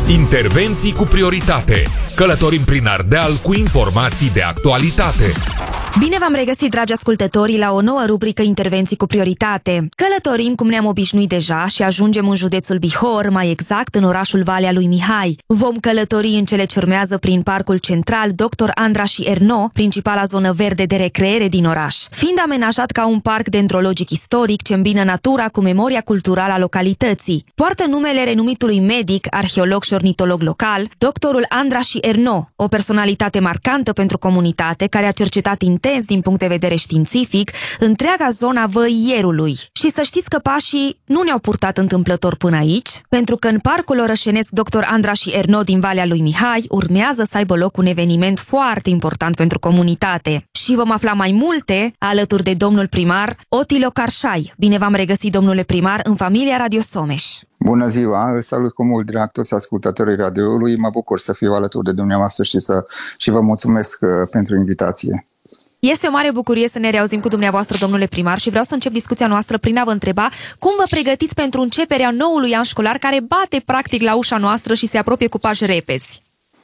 Intervenții cu prioritate. Călătorim prin Ardeal cu informații de actualitate. Bine v-am regăsit, dragi ascultători, la o nouă rubrică Intervenții cu prioritate. Călătorim cum ne-am obișnuit deja și ajungem în județul Bihor, mai exact în orașul Valea lui Mihai. Vom călători în cele ce urmează prin Parcul Central Dr. Andra și Erno, principala zonă verde de recreere din oraș. Fiind amenajat ca un parc dendrologic istoric ce îmbină natura cu memoria culturală a localității. Poartă numele renumitului medic, arheolog și ornitolog local, doctorul Andra și Erno, o personalitate marcantă pentru comunitate care a cercetat intens din punct de vedere științific întreaga zona văierului. Și să știți că pașii nu ne-au purtat întâmplător până aici, pentru că în parcul orășenesc Dr. Andra și Erno din Valea lui Mihai urmează să aibă loc un eveniment foarte important pentru comunitate. Și vom afla mai multe alături de domnul primar Otilo Carșai. Bine v-am regăsit, domnule primar, în familia Radio Someș. Bună ziua, îl salut cu mult drag toți ascultătorii radioului. Mă bucur să fiu alături de dumneavoastră și vă mulțumesc pentru invitație. Este o mare bucurie să ne reauzim cu dumneavoastră, domnule primar, și vreau să încep discuția noastră prin a vă întreba cum vă pregătiți pentru începerea noului an școlar care bate practic la ușa noastră și se apropie cu pași repezi.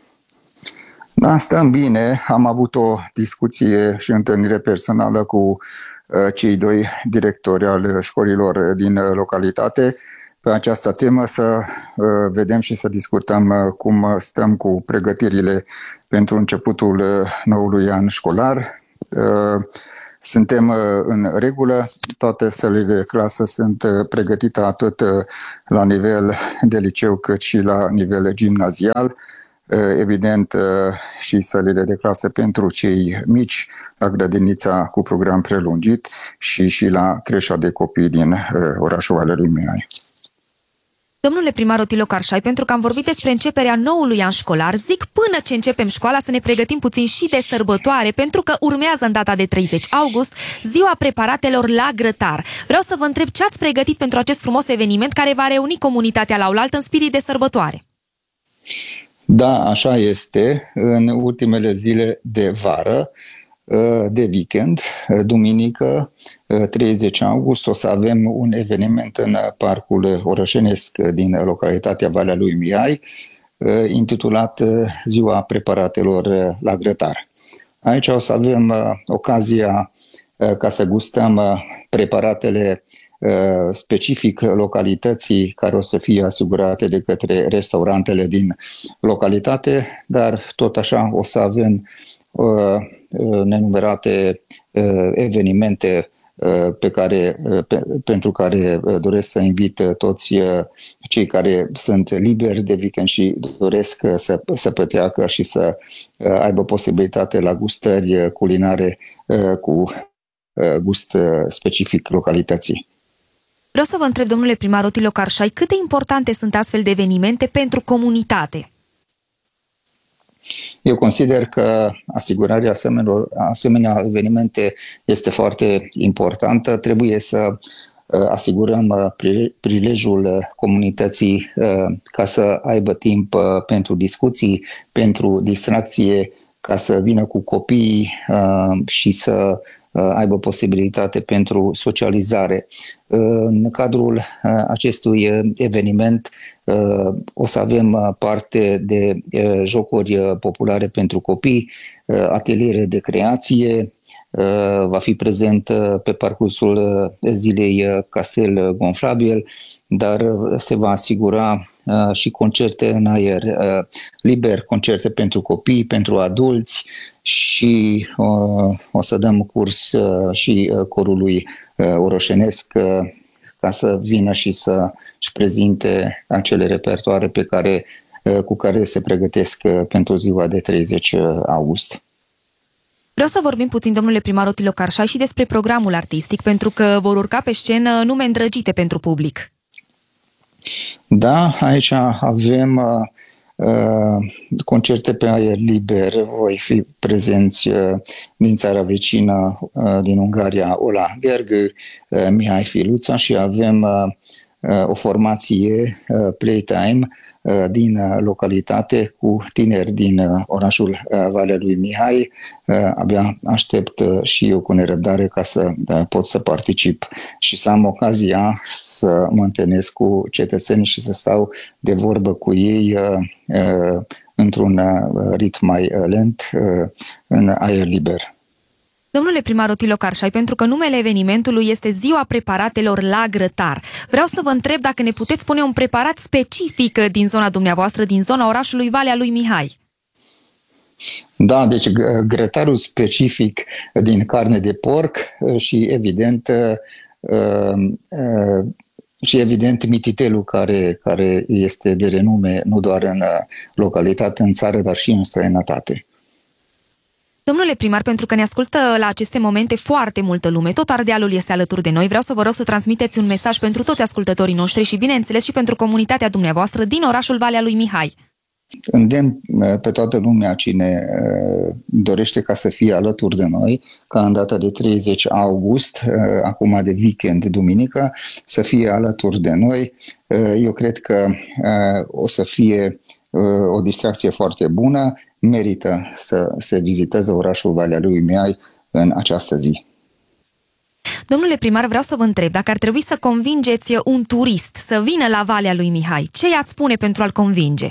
Da, stăm bine. Am avut o discuție și întâlnire personală cu cei doi directori al școlilor din localitate pe această temă, să vedem și să discutăm cum stăm cu pregătirile pentru începutul noului an școlar. Suntem în regulă, toate sălile de clasă sunt pregătite atât la nivel de liceu cât și la nivel gimnazial. Evident, și sălile de clasă pentru cei mici, la grădinița cu program prelungit și la creșa de copii din orașul Valea lui Mihai. Domnule primar Otilo Carșai, pentru că am vorbit despre începerea noului an școlar, zic până ce începem școala să ne pregătim puțin și de sărbătoare, pentru că urmează în data de 30 august ziua preparatelor la grătar. Vreau să vă întreb ce ați pregătit pentru acest frumos eveniment care va reuni comunitatea la oaltă în spirit de sărbătoare. Da, așa este. În ultimele zile de vară, de weekend, duminică, 30 august, o să avem un eveniment în parcul orășenesc din localitatea Valea lui Mihai, intitulat Ziua Preparatelor la grătar. Aici o să avem ocazia ca să gustăm preparatele specific localității care o să fie asigurate de către restaurantele din localitate, dar tot așa o să avem nenumerate evenimente pentru care doresc să invit toți cei care sunt liberi de weekend și doresc să petreacă și să aibă posibilitate la gustări culinare cu gust specific localității. Vreau să vă întreb, domnule primar Otilo Carșai, cât de importante sunt astfel de evenimente pentru comunitate? Eu consider că asigurarea asemenea evenimente este foarte importantă. Trebuie să asigurăm prilejul comunității ca să aibă timp pentru discuții, pentru distracție, ca să vină cu copiii și să aibă posibilitate pentru socializare. În cadrul acestui eveniment o să avem parte de jocuri populare pentru copii, ateliere de creație, va fi prezent pe parcursul zilei castel gonflabil, dar se va asigura și concerte în aer liber, concerte pentru copii, pentru adulți și o să dăm curs și corului orășenesc ca să vină și să-și prezinte acele repertoare cu care se pregătesc pentru ziua de 30 august. Vreau să vorbim puțin, domnule primar Otilo Carșai, și despre programul artistic, pentru că vor urca pe scenă nume îndrăgite pentru public. Da, aici avem concerte pe aer liber, voi fi prezenți din țara vecină, din Ungaria, Ola Gergő, Mihai Filuța, și avem o formație Playtime din localitate cu tineri din orașul Valea lui Mihai. Abia aștept și eu cu nerăbdare ca să pot să particip și să am ocazia să mă întâlnesc cu cetățenii și să stau de vorbă cu ei într-un ritm mai lent, în aer liber. Domnule primar Otilo Carșai, pentru că numele evenimentului este Ziua Preparatelor la Grătar, vreau să vă întreb dacă ne puteți spune un preparat specific din zona dumneavoastră, din zona orașului Valea lui Mihai. Da, deci grătarul specific din carne de porc și evident mititelul care este de renume nu doar în localitate, în țară, dar și în străinătate. Domnule primar, pentru că ne ascultă la aceste momente foarte multă lume, tot Ardealul este alături de noi, vreau să vă rog să transmiteți un mesaj pentru toți ascultătorii noștri și, bineînțeles, și pentru comunitatea dumneavoastră din orașul Valea lui Mihai. Îndemn pe toată lumea cine dorește ca să fie alături de noi, ca în data de 30 august, acum de weekend, duminică, să fie alături de noi. Eu cred că o să fie o distracție foarte bună, merită să se viziteze orașul Valea lui Mihai în această zi. Domnule primar, vreau să vă întreb, dacă ar trebui să convingeți un turist să vină la Valea lui Mihai, ce i-ați spune pentru a-l convinge?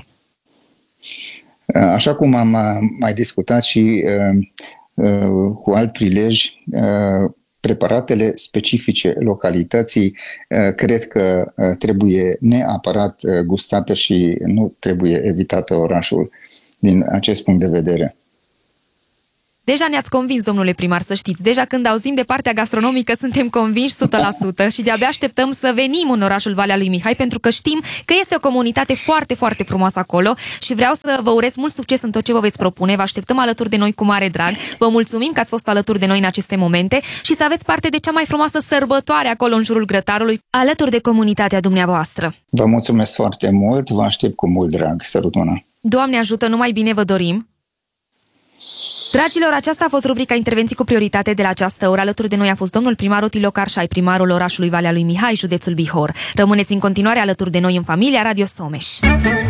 Așa cum am mai discutat și cu alt prilej, preparatele specifice localității cred că trebuie neapărat gustate și nu trebuie evitată orașul din acest punct de vedere. Deja ne-ați convins, domnule primar, să știți. Deja când auzim de partea gastronomică suntem convinși 100% și de-abia așteptăm să venim în orașul Valea lui Mihai, pentru că știm că este o comunitate foarte, foarte frumoasă acolo și vreau să vă urez mult succes în tot ce vă veți propune. Vă așteptăm alături de noi cu mare drag. Vă mulțumim că ați fost alături de noi în aceste momente și să aveți parte de cea mai frumoasă sărbătoare acolo în jurul grătarului, alături de comunitatea dumneavoastră. Vă mulțumesc foarte mult, vă aștept cu mult drag. Sărut mâna! Doamne ajută, numai bine vă dorim! Dragilor, aceasta a fost rubrica Intervenții cu prioritate de la această oră. Alături de noi a fost domnul primar Otilo Carșai, primarul orașului Valea lui Mihai, județul Bihor. Rămâneți în continuare alături de noi în familia Radio Someș.